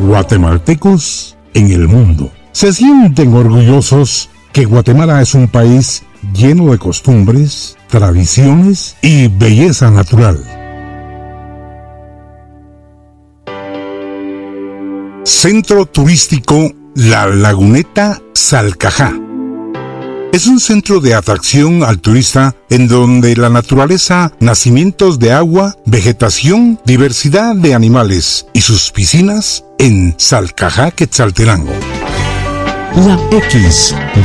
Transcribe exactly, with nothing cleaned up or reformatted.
guatemaltecos en el mundo. Se sienten orgullosos que Guatemala es un país lleno de costumbres, tradiciones y belleza natural. Centro Turístico La Laguneta Salcajá. Es un centro de atracción al turista en donde la naturaleza, nacimientos de agua, vegetación, diversidad de animales y sus piscinas en Salcajá, Quetzaltenango. La X